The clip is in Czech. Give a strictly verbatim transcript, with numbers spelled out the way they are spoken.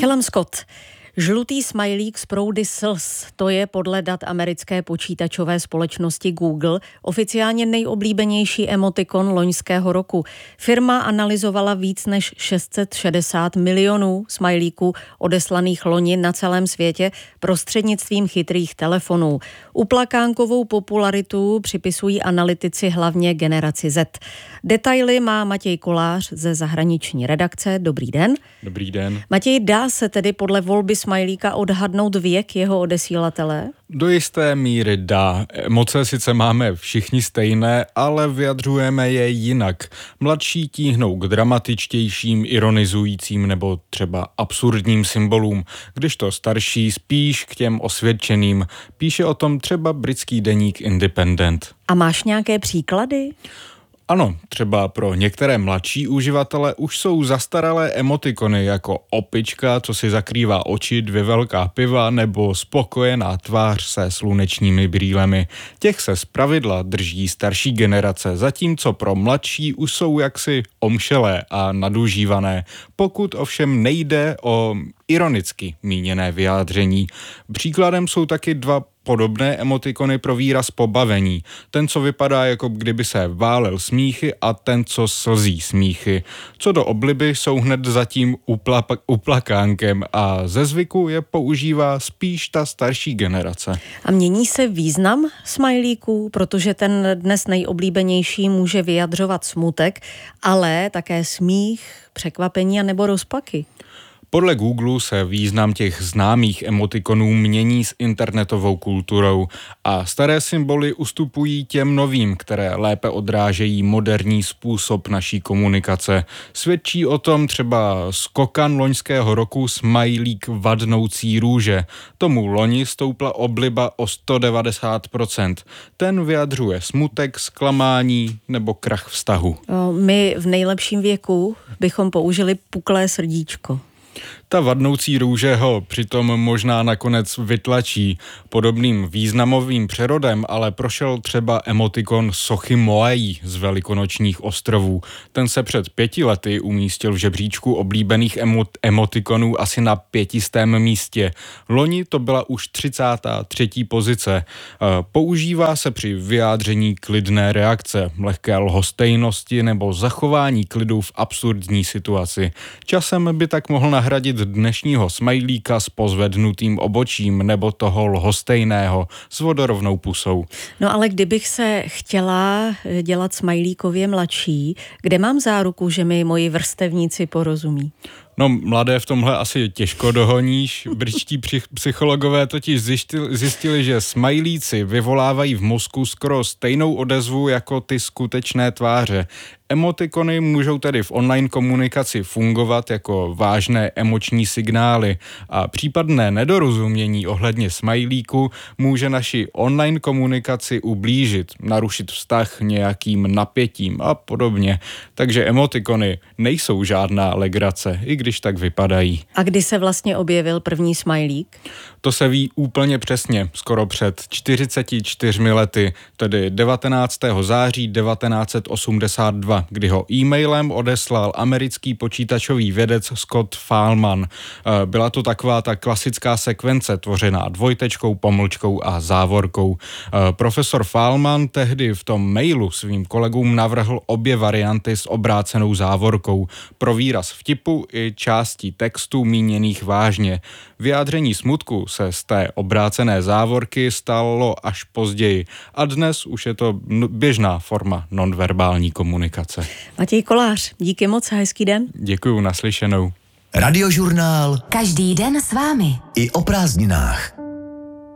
Callum Scott. Žlutý smajlík z proudy slz, to je podle dat americké počítačové společnosti Google oficiálně nejoblíbenější emotikon loňského roku. Firma analyzovala víc než šest set šedesát milionů smajlíků odeslaných loni na celém světě prostřednictvím chytrých telefonů. Uplakánkovou popularitu připisují analytici hlavně generaci Z. Detaily má Matěj Kolář ze zahraniční redakce. Dobrý den. Dobrý den. Matěj, dá se tedy podle volby smajlíka odhadnout věk jeho odesílatele? Do jisté míry dá. Emoce sice máme všichni stejné, ale vyjadřujeme je jinak. Mladší tíhnou k dramatičtějším, ironizujícím nebo třeba absurdním symbolům, kdežto starší spíš k těm osvědčeným. Píše o tom třeba britský deník Independent. A máš nějaké příklady? Ano, třeba pro některé mladší uživatele už jsou zastaralé emotikony jako opička, co si zakrývá oči, dvě velká piva nebo spokojená tvář se slunečními brýlemi. Těch se zpravidla drží starší generace, zatímco pro mladší už jsou jaksi omšelé a nadužívané, pokud ovšem nejde o ironicky míněné vyjádření. Příkladem jsou taky dva podobné emotikony pro výraz pobavení. Ten, co vypadá, jako kdyby se válel smíchy, a ten, co slzí smíchy. Co do obliby, jsou hned zatím upla- uplakánkem a ze zvyku je používá spíš ta starší generace. A mění se význam smajlíků, protože ten dnes nejoblíbenější může vyjadřovat smutek, ale také smích, překvapení a nebo rozpaky. Podle Google se význam těch známých emotikonů mění s internetovou kulturou a staré symboly ustupují těm novým, které lépe odrážejí moderní způsob naší komunikace. Svědčí o tom třeba skokan loňského roku smajlík vadnoucí růže. Tomu loni stoupla obliba o sto devadesát procent. Ten vyjadřuje smutek, zklamání nebo krach vztahu. My v nejlepším věku bychom použili puklé srdíčko. Ta vadnoucí růže ho přitom možná nakonec vytlačí. Podobným významovým přerodem ale prošel třeba emotikon sochy Moai z Velikonočních ostrovů. Ten se před pěti lety umístil v žebříčku oblíbených emot- emotikonů asi na pětistém místě. Loni to byla už třicátá třetí pozice. Používá se při vyjádření klidné reakce, lehké lhostejnosti nebo zachování klidu v absurdní situaci. Časem by tak mohl nahradit dnešního smajlíka s pozvednutým obočím nebo toho lhostejného s vodorovnou pusou. No ale kdybych se chtěla dělat smajlíkově mladší, kde mám záruku, že mi moji vrstevníci porozumí? No, mladé v tomhle asi těžko dohoníš. Britští psychologové totiž zjistili, zjistili, že smajlíci vyvolávají v mozku skoro stejnou odezvu jako ty skutečné tváře. Emotikony můžou tedy v online komunikaci fungovat jako vážné emoční signály a případné nedorozumění ohledně smajlíku může naši online komunikaci ublížit, narušit vztah nějakým napětím a podobně. Takže emotikony nejsou žádná legrace, i když tak vypadají. A kdy se vlastně objevil první smajlík? To se ví úplně přesně, skoro před čtyřiceti čtyřmi lety, tedy devatenáctého září devatenáct set osmdesát dva, kdy ho e-mailem odeslal americký počítačový vědec Scott Fahlman. Byla to taková ta klasická sekvence tvořená dvojtečkou, pomlčkou a závorkou. Profesor Fahlman tehdy v tom mailu svým kolegům navrhl obě varianty s obrácenou závorkou pro výraz vtipu i částí textu míněných vážně. Vyjádření smutku se z té obrácené závorky stalo až později a dnes už je to běžná forma nonverbální komunikace. Matěj Kolář, díky moc a hezký den. Děkuju, naslyšenou. Radiožurnál. Každý den s vámi. I o prázdninách.